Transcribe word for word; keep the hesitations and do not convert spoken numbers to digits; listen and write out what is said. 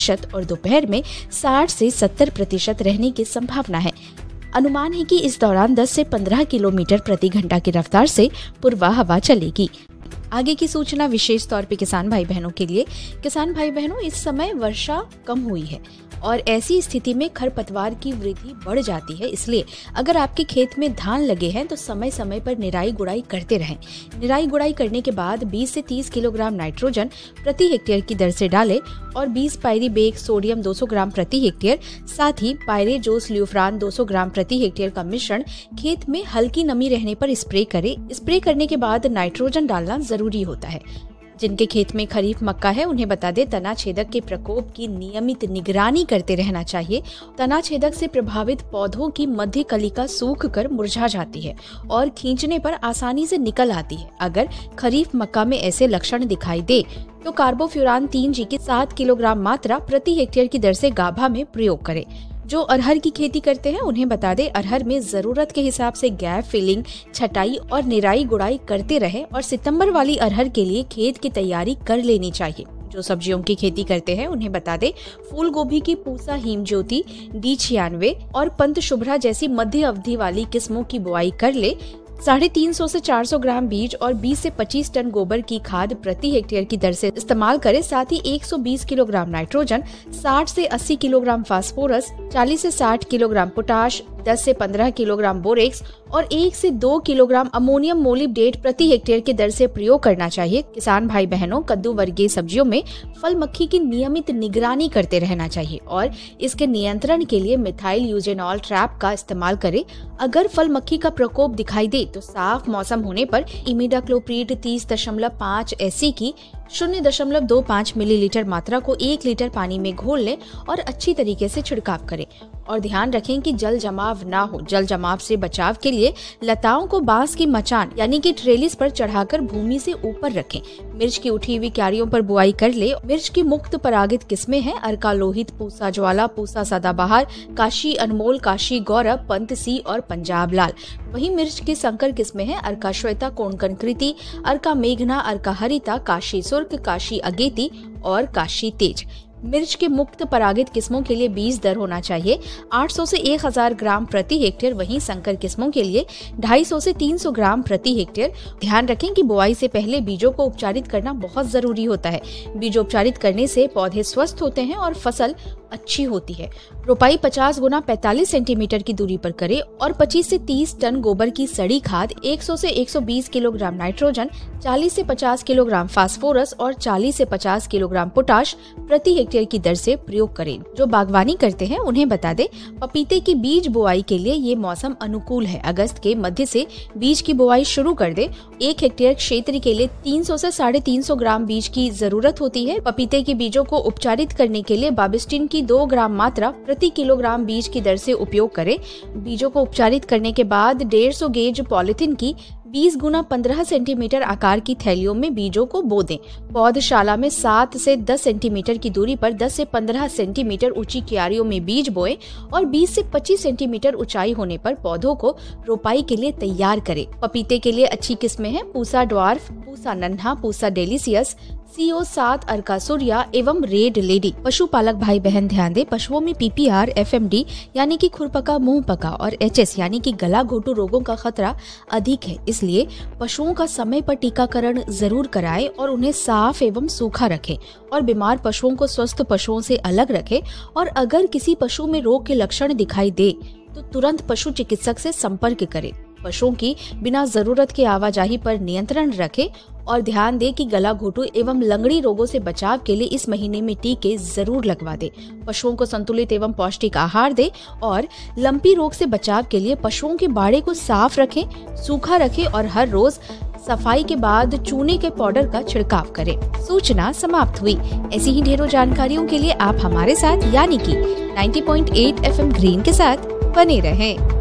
प्रतिशत और दोपहर में साठ से सत्तर प्रतिशत रहने की संभावना है। अनुमान है कि इस दौरान दस से पंद्रह किलोमीटर प्रति घंटा की रफ्तार से पूर्वा हवा चलेगी। आगे की सूचना विशेष तौर पे किसान भाई बहनों के लिए। किसान भाई बहनों, इस समय वर्षा कम हुई है और ऐसी स्थिति में खरपतवार की वृद्धि बढ़ जाती है। इसलिए अगर आपके खेत में धान लगे हैं तो समय समय पर निराई गुड़ाई करते रहें। निराई गुड़ाई करने के बाद बीस से तीस किलोग्राम नाइट्रोजन प्रति हेक्टेयर की दर से डालें और बीस पायरीबेक सोडियम दो सौ ग्राम प्रति हेक्टेयर, साथ ही पायरेजोस ल्यूफ्रान दो सौ ग्राम प्रति हेक्टेयर का मिश्रण खेत में हल्की नमी रहने पर स्प्रे करें। स्प्रे करने के बाद नाइट्रोजन डालना जरूरी होता है। जिनके खेत में खरीफ मक्का है उन्हें बता दें, तना छेदक के प्रकोप की नियमित निगरानी करते रहना चाहिए। तना छेदक से प्रभावित पौधों की मध्य कलिका सूख कर मुरझा जाती है और खींचने पर आसानी से निकल आती है। अगर खरीफ मक्का में ऐसे लक्षण दिखाई दे तो कार्बोफ्यूरान तीन जी की सात किलोग्राम मात्रा प्रति हेक्टेयर की दर से गाभा में प्रयोग करें। जो अरहर की खेती करते हैं उन्हें बता दें, अरहर में जरूरत के हिसाब से गैप फिलिंग, छटाई और निराई गुड़ाई करते रहें और सितंबर वाली अरहर के लिए खेत की तैयारी कर लेनी चाहिए। जो सब्जियों की खेती करते हैं उन्हें बता दें, फूल गोभी की पूसा हिम ज्योति, डी छियानवे और पंत शुभ्रा जैसी मध्य अवधि वाली किस्मों की बुआई कर ले। साढ़े तीन सौ से चार सौ ग्राम बीज और बीस से पच्चीस टन गोबर की खाद प्रति हेक्टेयर की दर से इस्तेमाल करें। साथ ही एक सौ बीस किलोग्राम नाइट्रोजन, साठ से अस्सी किलोग्राम फास्फोरस, चालीस से साठ किलोग्राम पोटाश, दस से पंद्रह किलोग्राम बोरेक्स और एक से दो किलोग्राम अमोनियम मोलिब्डेट प्रति हेक्टेयर की दर से प्रयोग करना चाहिए। किसान भाई बहनों, कद्दू वर्गीय सब्जियों में फल मक्खी की नियमित निगरानी करते रहना चाहिए और इसके नियंत्रण के लिए मिथाइल यूजेनॉल ट्रैप का इस्तेमाल करें। अगर फल मक्खी का प्रकोप दिखाई दे तो साफ मौसम होने पर इमिडाक्लोप्रिड तीस दशमलव पाँच एससी की शून्य दशमलव दो पाँच मिलीलीटर मात्रा को एक लीटर पानी में घोल लें और अच्छी तरीके से छिड़काव करें। और ध्यान रखें कि जल जमाव ना हो। जल जमाव से बचाव के लिए लताओं को बांस की मचान यानी कि ट्रेलिस पर चढ़ाकर भूमि से ऊपर रखें। मिर्च की उठी हुई क्यारियों पर बुआई कर ले। मिर्च की मुक्त परागित किस्में हैं अर्का लोहित, पूसा ज्वाला, पूसा सदाबहार, काशी अनमोल, काशी गौरव, पंत सी और पंजाब लाल। वहीं मिर्च की संकर किस्में हैं अर्का श्वेता, कोणकन कृति, अर्का मेघना, अर्का हरिता, काशी सुर्ख, काशी अगेती और काशी तेज। मिर्च के मुक्त परागित किस्मों के लिए बीज दर होना चाहिए आठ सौ से एक हज़ार ग्राम प्रति हेक्टेयर। वहीं संकर किस्मों के लिए ढाई सौ से तीन सौ ग्राम प्रति हेक्टेयर। ध्यान रखें कि बुआई से पहले बीजों को उपचारित करना बहुत जरूरी होता है। बीजोपचारित करने से पौधे स्वस्थ होते हैं और फसल अच्छी होती है। रोपाई पचास गुना पैंतालीस सेंटीमीटर की दूरी पर करें और पच्चीस से तीस टन गोबर की सड़ी खाद, सौ से एक सौ बीस किलोग्राम नाइट्रोजन, चालीस से पचास किलोग्राम फास्फोरस और चालीस से पचास किलोग्राम पोटाश प्रति हेक्टेयर की दर से प्रयोग करें। जो बागवानी करते हैं उन्हें बता दें, पपीते की बीज बुआई के लिए ये मौसम अनुकूल है। अगस्त के मध्य से बीज की बुआई शुरू कर दे। एक हेक्टेयर क्षेत्र के लिए तीन सौ से साढ़े तीन सौ ग्राम बीज की जरूरत होती है। पपीते के बीजों को उपचारित करने के लिए बाबिस्टिन की दो ग्राम मात्रा प्रति किलोग्राम बीज की दर से उपयोग करें। बीजों को उपचारित करने के बाद डेढ़ सौ गेज पॉलिथीन की बीस गुना पंद्रह सेंटीमीटर आकार की थैलियों में बीजों को बो दें। पौधशाला में सात से दस सेंटीमीटर की दूरी पर दस से पंद्रह सेंटीमीटर ऊंची क्यारियों में बीज बोएं और बीस से पच्चीस सेंटीमीटर ऊंचाई होने पर पौधों को रोपाई के लिए तैयार करें। पपीते के लिए अच्छी किस्में हैं पूसा ड्वार्फ, पूसा नन्हा, पूसा डेलिसियस, सीओ सात, अर्का सूर्या एवं रेड लेडी। पशुपालक भाई बहन ध्यान दें, पशुओं में पीपीआर, एफएमडी यानी कि खुरपका, मुंह पका और एचएस यानी कि गला घोटू रोगों का खतरा अधिक है। इसलिए पशुओं का समय पर टीकाकरण जरूर कराएं और उन्हें साफ एवं सूखा रखें और बीमार पशुओं को स्वस्थ पशुओं से अलग रखें। और अगर किसी पशु में रोग के लक्षण दिखाई दे तो तुरंत पशु चिकित्सक से संपर्क करें। पशुओं की बिना जरूरत के आवाजाही पर नियंत्रण रखें और ध्यान दें कि गला घोटू एवं लंगड़ी रोगों से बचाव के लिए इस महीने में टीके जरूर लगवा दें। पशुओं को संतुलित एवं पौष्टिक आहार दें और लंपी रोग से बचाव के लिए पशुओं के बाड़े को साफ रखें, सूखा रखें और हर रोज सफाई के बाद चूने के पाउडर का छिड़काव करें। सूचना समाप्त हुई। ऐसी ही ढेरों जानकारियों के लिए आप हमारे साथ यानी कि नब्बे पॉइंट आठ एफएम ग्रीन के साथ बने रहें।